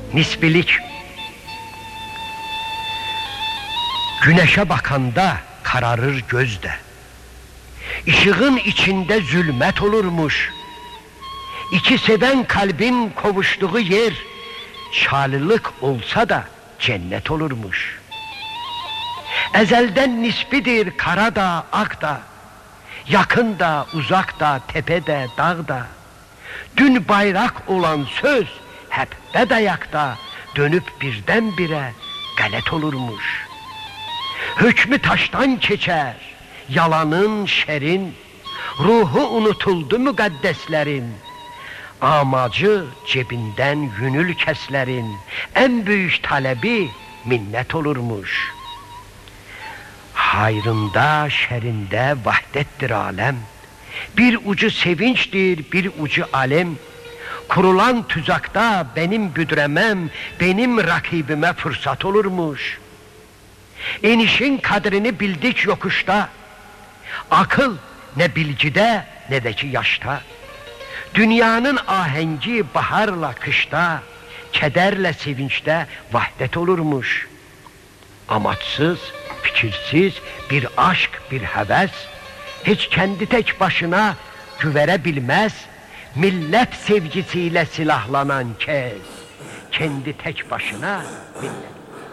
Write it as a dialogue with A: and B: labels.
A: Nisbilik. Güneşe bakanda kararır gözde. Işığın içinde zulmet olurmuş. İki seven kalbin kovuştuğu yer, şalılık olsa da cennet olurmuş. Ezelden nisbidir kara da, ak da, yakın da, uzak da, tepe de, dağ da. Dün bayrak olan söz hep bedayakta, dönüp birdenbire galet olurmuş. Hükmü taştan geçer, yalanın, şerin, ruhu unutuldu mükaddeslerin. Amacı cebinden yünül keslerin, en büyük talebi minnet olurmuş. Hayrında, şerinde vahdettir alem. Bir ucu sevinçtir, bir ucu alem. Kurulan tuzakta benim büdremem, benim rakibime fırsat olurmuş. İnişin kadrini bildik yokuşta. Akıl ne bilgide ne de ki yaşta. Dünyanın ahengi baharla kışta, kederle sevinçte vahdet olurmuş. Amaçsız, fikirsiz bir aşk, bir heves, hiç kendi tek başına güverebilmez. Millet sevgisiyle silahlanan kez, kendi tek başına millet